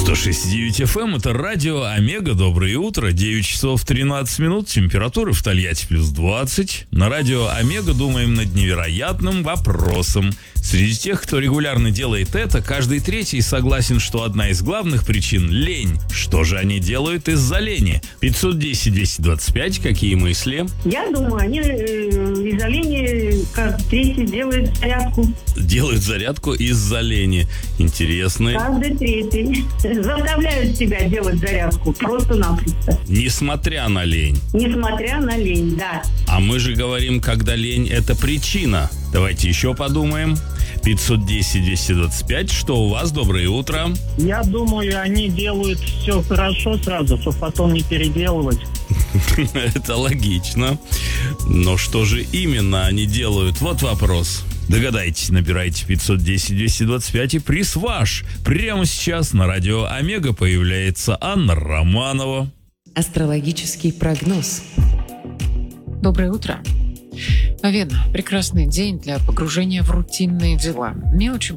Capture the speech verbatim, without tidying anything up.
сто шесть и девять эф эм, это радио Омега. Доброе утро, девять часов тринадцать минут, температура в Тольятти плюс двадцать. На радио Омега думаем над невероятным вопросом. Среди тех, кто регулярно делает это, каждый третий согласен, что одна из главных причин – лень. Что же они делают из-за лени? пятьсот десять двести двадцать пять, какие мысли? Я думаю, они э, из-за лени каждый третий делает зарядку. Делают зарядку из-за лени. Интересно. Каждый третий. Заставляют себя делать зарядку просто-напросто. Несмотря на лень. Несмотря на лень, да. А мы же говорим, когда лень – это причина. Давайте еще подумаем. пятьсот десять двести двадцать пять, что у вас? Доброе утро. Я думаю, они делают все хорошо сразу, чтобы потом не переделывать. Это логично. Но что же именно они делают? Вот вопрос. Догадайтесь, набирайте пятьсот десять двести двадцать пять и приз ваш. Прямо сейчас на радио Омега появляется Анна Романова. Астрологический прогноз. Доброе утро. Овен. Прекрасный день для погружения в рутинные дела. Мелочи